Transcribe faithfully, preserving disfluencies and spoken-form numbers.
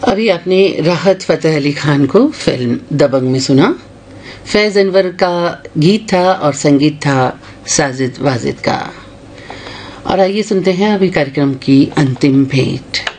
अभी आपने राहत फतेह अली खान को फिल्म दबंग में सुना। फैज अनवर का गीत था और संगीत था साजिद वाजिद का। और आइए सुनते हैं अभी कार्यक्रम की अंतिम भेंट।